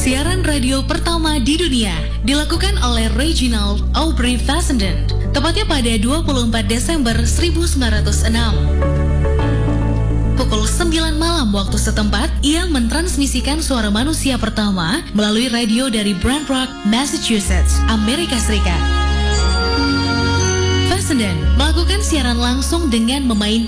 Siaran radio pertama di dunia dilakukan oleh Reginald Aubrey Fessenden, tepatnya pada 24 Desember 1906. Pukul 9 malam waktu setempat, ia mentransmisikan suara manusia pertama melalui radio dari Brant Rock, Massachusetts, Amerika Serikat. Fessenden melakukan siaran langsung dengan memainkan